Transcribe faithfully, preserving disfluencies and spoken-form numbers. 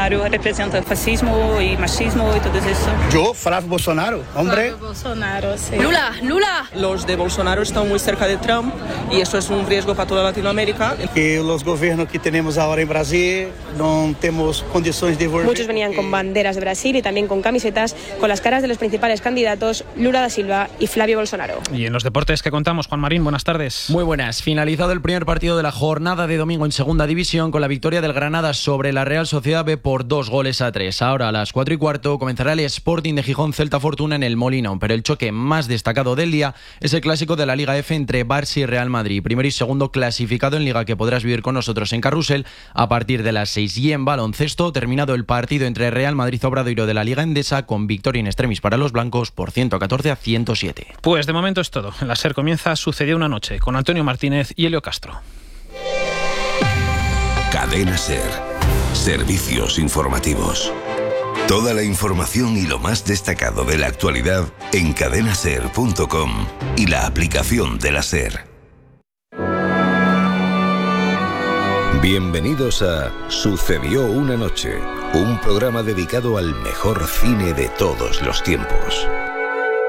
Bolsonaro representa fascismo y machismo y todo eso. Yo, Flávio Bolsonaro, hombre. Flávio Bolsonaro, sí. Lula, Lula. Los de Bolsonaro están muy cerca de Trump y eso es un riesgo para toda Latinoamérica. Que los gobiernos que tenemos ahora en Brasil no tenemos condiciones de volver. Muchos venían con banderas de Brasil y también con camisetas con las caras de los principales candidatos, Lula da Silva y Flávio Bolsonaro. Y en los deportes que contamos, Juan Marín, buenas tardes. Muy buenas. Finalizado el primer partido de la jornada de domingo en Segunda División con la victoria del Granada sobre la Real Sociedad B por dos goles a tres. Ahora a las cuatro y cuarto comenzará el Sporting de Gijón Celta Fortuna en el Molinón, pero el choque más destacado del día es el clásico de la Liga F entre Barça y Real Madrid, primero y segundo clasificado en Liga, que podrás vivir con nosotros en Carrusel a partir de las seis. Y en baloncesto, terminado el partido entre Real Madrid Obradoiro de la Liga Endesa con victoria in extremis para los blancos por ciento catorce a ciento siete. Pues de momento es todo. En la SER comienza Sucedió una noche con Antonio Martínez y Helio Castro. Cadena SER. Servicios informativos. Toda la información y lo más destacado de la actualidad en cadena ser punto com y la aplicación de la SER. Bienvenidos a Sucedió una noche, un programa dedicado al mejor cine de todos los tiempos.